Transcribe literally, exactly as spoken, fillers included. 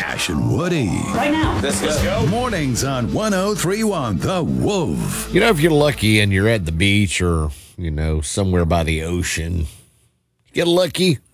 Ash and Woody. Right now. Let's go. Let's go. Mornings on one oh three one The Wolf. You know, if you're lucky and you're at the beach or, you know, somewhere by the ocean, you get lucky,